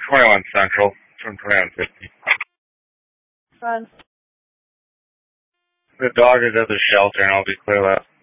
21 Central from 2150. Run. The dog is at the shelter and I'll be clear left.